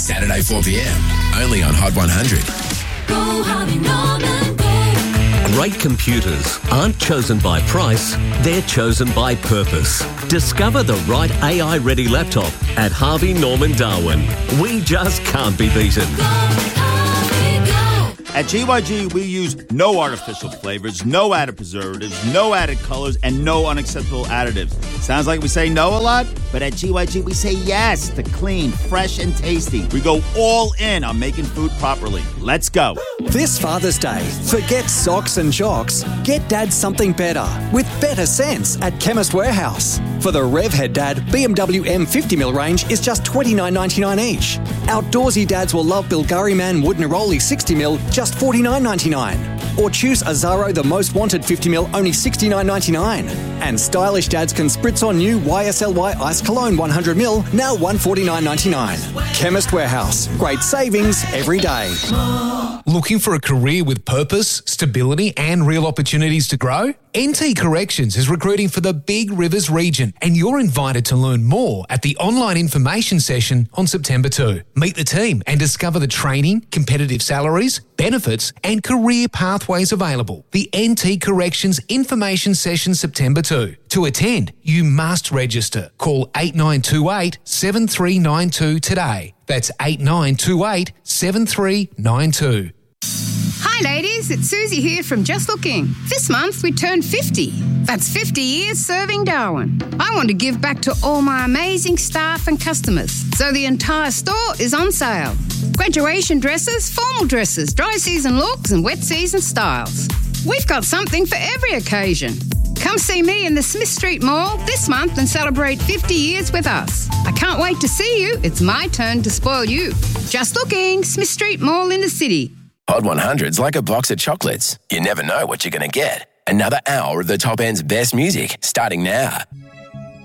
Saturday 4pm, only on Hot 100. Go Harvey Norman, go. Great computers aren't chosen by price, they're chosen by purpose. Discover the right AI-ready laptop at Harvey Norman Darwin. We just can't be beaten. Go Harvey, go. At GYG, we use no artificial flavors, no added preservatives, no added colors, and no unacceptable additives. Sounds like we say no a lot, but at GYG, we say yes to clean, fresh, and tasty. We go all in on making food properly. Let's go. This Father's Day, forget socks and jocks. Get Dad something better with better sense at Chemist Warehouse. For the Revhead Dad, BMW M50mm range is just $29.99 each. Outdoorsy dads will love Bulgari Man Wood Neroli 60mm, just $49.99. Or choose Azaro The Most Wanted 50mm, only $69.99. And stylish dads can spritz on new YSLY Ice Cologne 100ml, now $149.99. Chemist Warehouse, great savings every day. Looking for a career with purpose, stability, and real opportunities to grow? NT Corrections is recruiting for the Big Rivers region, and you're invited to learn more at the online information session on September 2. Meet the team and discover the training, competitive salaries, benefits, and career pathways available. The NT Corrections information session September 2. To attend, you must register. Call 8928 7392 today. That's 8928 7392. Hi ladies, it's Susie here from Just Looking. This month we turn 50. That's 50 years serving Darwin. I want to give back to all my amazing staff and customers, so the entire store is on sale. Graduation dresses, formal dresses, dry season looks and wet season styles. We've got something for every occasion. Come see me in the Smith Street Mall this month and celebrate 50 years with us. I can't wait to see you. It's my turn to spoil you. Just Looking, Smith Street Mall in the city. Hot 100's like a box of chocolates. You never know what you're going to get. Another hour of the top end's best music starting now.